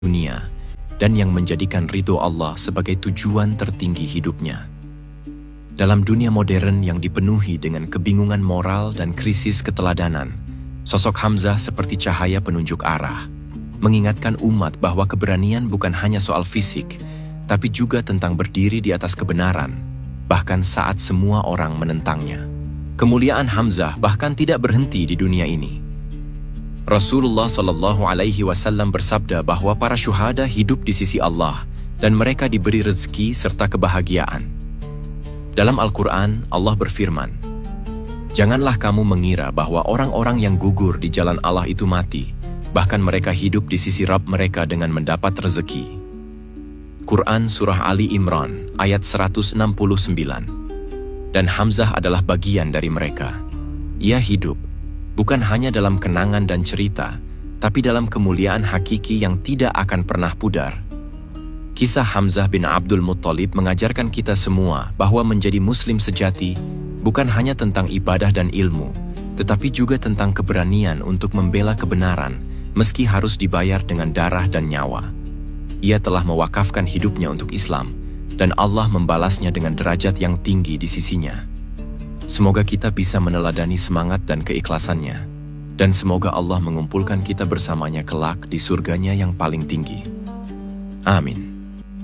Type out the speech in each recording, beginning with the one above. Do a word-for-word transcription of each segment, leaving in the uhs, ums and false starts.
dunia dan yang menjadikan ridho Allah sebagai tujuan tertinggi hidupnya. Dalam dunia modern yang dipenuhi dengan kebingungan moral dan krisis keteladanan, sosok Hamzah seperti cahaya penunjuk arah, mengingatkan umat bahwa keberanian bukan hanya soal fisik, tapi juga tentang berdiri di atas kebenaran, bahkan saat semua orang menentangnya. Kemuliaan Hamzah bahkan tidak berhenti di dunia ini. Rasulullah Shallallahu Alaihi Wasallam bersabda bahwa para syuhada hidup di sisi Allah dan mereka diberi rezeki serta kebahagiaan. Dalam Al-Quran, Allah berfirman, "Janganlah kamu mengira bahwa orang-orang yang gugur di jalan Allah itu mati, bahkan mereka hidup di sisi Rabb mereka dengan mendapat rezeki." Quran Surah Ali Imran ayat seratus enam puluh sembilan. Dan Hamzah adalah bagian dari mereka. Ia hidup bukan hanya dalam kenangan dan cerita, tapi dalam kemuliaan hakiki yang tidak akan pernah pudar. Kisah Hamzah bin Abdul Muttalib mengajarkan kita semua bahwa menjadi muslim sejati bukan hanya tentang ibadah dan ilmu, tetapi juga tentang keberanian untuk membela kebenaran, meski harus dibayar dengan darah dan nyawa. Ia telah mewakafkan hidupnya untuk Islam, dan Allah membalasnya dengan derajat yang tinggi di sisinya. Semoga kita bisa meneladani semangat dan keikhlasannya, dan semoga Allah mengumpulkan kita bersamanya kelak di surganya yang paling tinggi. Amin.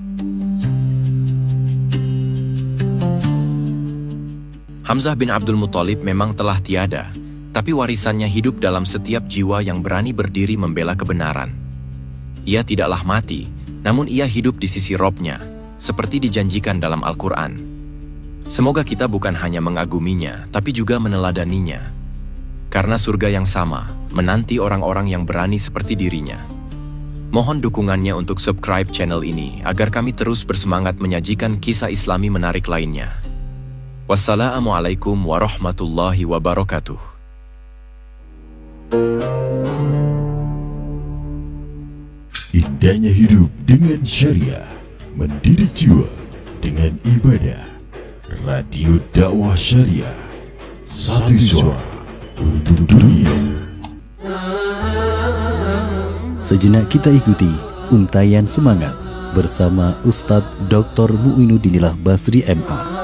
Hamzah bin Abdul Muttalib memang telah tiada, tapi warisannya hidup dalam setiap jiwa yang berani berdiri membela kebenaran. Ia tidaklah mati, namun ia hidup di sisi Robnya, seperti dijanjikan dalam Al-Quran. Semoga kita bukan hanya mengaguminya, tapi juga meneladaninya. Karena surga yang sama menanti orang-orang yang berani seperti dirinya. Mohon dukungannya untuk subscribe channel ini agar kami terus bersemangat menyajikan kisah Islami menarik lainnya. Wassalamualaikum warahmatullahi wabarakatuh. Indahnya hidup dengan syariah, mendidik jiwa dengan ibadah. Radio Dakwah Syariah, satu suara untuk dunia. Sejenak kita ikuti untayan semangat bersama Ustadz Doktor Muinuddin Basri M A